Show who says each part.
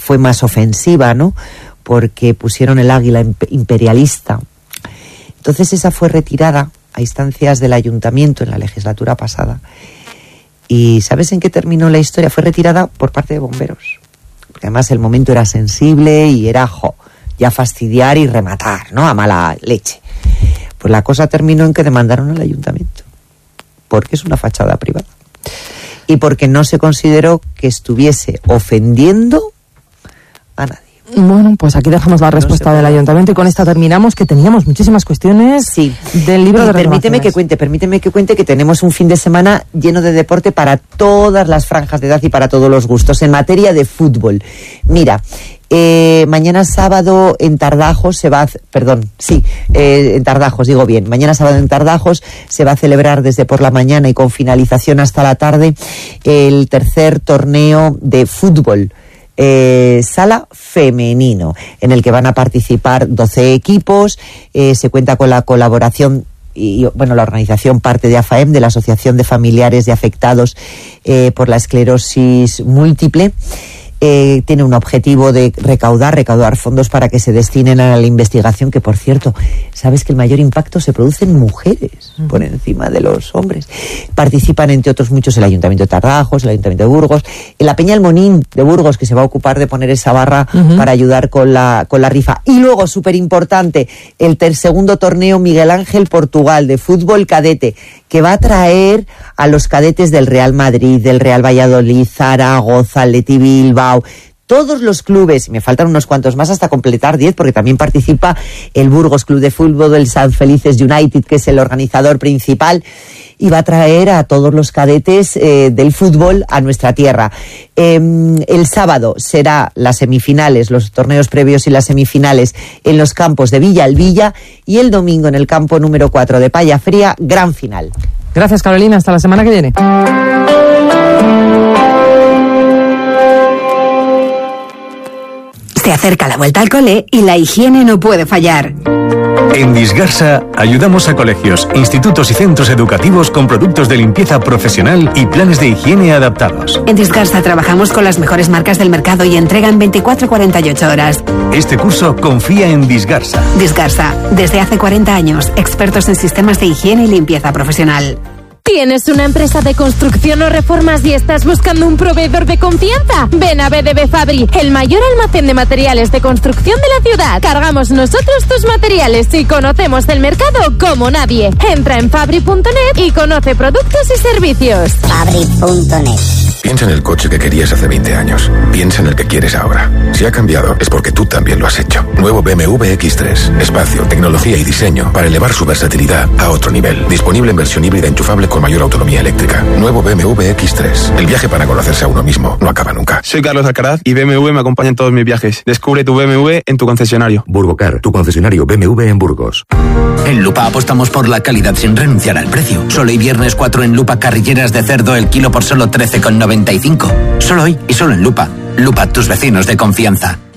Speaker 1: fue más ofensiva, ¿no? Porque pusieron el águila imperialista. Entonces esa fue retirada a instancias del ayuntamiento en la legislatura pasada. ¿Y sabes en qué terminó la historia? Fue retirada por parte de bomberos. Porque además el momento era sensible y era, ya fastidiar y rematar, ¿no? A mala leche. Pues la cosa terminó en que demandaron al ayuntamiento. Porque es una fachada privada. Y porque no se consideró que estuviese ofendiendo a nadie.
Speaker 2: Bueno, pues aquí dejamos la respuesta del ayuntamiento y con esta terminamos, que teníamos muchísimas cuestiones del libro de
Speaker 1: Permíteme que cuente que tenemos un fin de semana lleno de deporte para todas las franjas de edad y para todos los gustos. En materia de fútbol, mira, mañana sábado en Tardajos mañana sábado en Tardajos se va a celebrar desde por la mañana y con finalización hasta la tarde el tercer torneo de fútbol sala femenino, en el que van a participar 12 equipos. Se cuenta con la colaboración y la organización parte de AFAEM, de la Asociación de Familiares de Afectados por la Esclerosis Múltiple. Tiene un objetivo de recaudar fondos para que se destinen a la investigación, que por cierto, sabes que el mayor impacto se produce en mujeres por encima de los hombres. Participan entre otros muchos el Ayuntamiento de Tardajos, el Ayuntamiento de Burgos, la Peña Almonín de Burgos, que se va a ocupar de poner esa barra para ayudar con la rifa. Y luego, súper importante, el segundo torneo Miguel Ángel Portugal de fútbol cadete, que va a traer a los cadetes del Real Madrid, del Real Valladolid, Zaragoza, Athletic Bilbao, todos los clubes, y me faltan unos cuantos más hasta completar 10, porque también participa el Burgos Club de Fútbol, el San Felices United, que es el organizador principal, y va a traer a todos los cadetes del fútbol a nuestra tierra. El sábado será las semifinales, los torneos previos y las semifinales en los campos de Villa Alvilla, y el domingo en el campo número 4 de Palla Fría, gran final.
Speaker 2: Gracias, Carolina, hasta la semana que viene.
Speaker 3: Se acerca la vuelta al cole y la higiene no puede fallar.
Speaker 4: En Disgarsa ayudamos a colegios, institutos y centros educativos con productos de limpieza profesional y planes de higiene adaptados.
Speaker 3: En Disgarsa trabajamos con las mejores marcas del mercado y entrega en 24-48 horas.
Speaker 4: Este curso confía en Disgarsa.
Speaker 3: Disgarsa, desde hace 40 años, expertos en sistemas de higiene y limpieza profesional.
Speaker 5: ¿Tienes una empresa de construcción o reformas y estás buscando un proveedor de confianza? Ven a BDB Fabri, el mayor almacén de materiales de construcción de la ciudad. Cargamos nosotros tus materiales y conocemos el mercado como nadie. Entra en fabri.net y conoce productos y servicios.
Speaker 6: Fabri.net.
Speaker 7: Piensa en el coche que querías hace 20 años. Piensa en el que quieres ahora. Si ha cambiado, es porque tú también lo has hecho. Nuevo BMW X3. Espacio, tecnología y diseño para elevar su versatilidad a otro nivel. Disponible en versión híbrida enchufable con mayor autonomía eléctrica. Nuevo BMW X3. El viaje para conocerse a uno mismo no acaba nunca.
Speaker 8: Soy Carlos Alcaraz y BMW me acompaña en todos mis viajes. Descubre tu BMW en tu concesionario.
Speaker 9: Burgocar, tu concesionario BMW en Burgos.
Speaker 10: En Lupa apostamos por la calidad sin renunciar al precio. Solo hoy viernes 4 en Lupa carrilleras de cerdo el kilo por solo 13,95. Solo hoy y solo en Lupa. Lupa, tus vecinos de confianza.